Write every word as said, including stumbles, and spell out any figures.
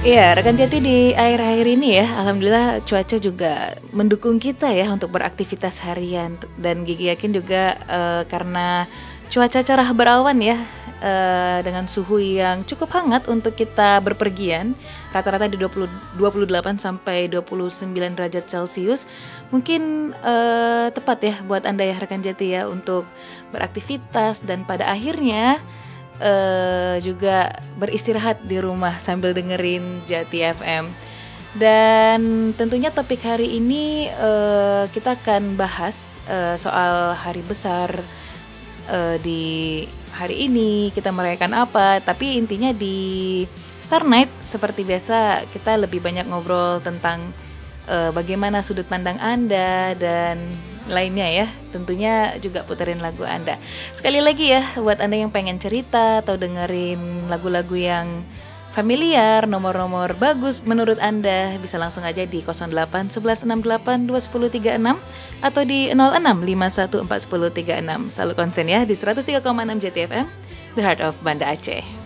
Iya, rekan Jati di akhir-akhir ini ya, alhamdulillah cuaca juga mendukung kita ya untuk beraktivitas harian. Dan Gigi yakin juga uh, karena cuaca cerah berawan ya, uh, dengan suhu yang cukup hangat untuk kita berpergian, rata-rata di dua puluh, dua puluh delapan sampai dua puluh sembilan derajat Celcius. Mungkin uh, tepat ya buat Anda ya rekan Jati ya untuk beraktivitas dan pada akhirnya Uh, juga beristirahat di rumah sambil dengerin Jati F M. Dan tentunya topik hari ini uh, kita akan bahas uh, soal hari besar uh, di hari ini, kita merayakan apa. Tapi intinya di Star Night seperti biasa kita lebih banyak ngobrol tentang uh, bagaimana sudut pandang Anda dan lainnya ya, tentunya juga puterin lagu Anda. Sekali lagi ya, buat Anda yang pengen cerita atau dengerin lagu-lagu yang familiar, nomor-nomor bagus menurut Anda, bisa langsung aja di nol delapan satu satu enam delapan dua nol tiga enam atau di nol enam lima satu empat nol tiga enam. Selalu konsen ya di seratus tiga koma enam J T F M, The Heart of Banda Aceh.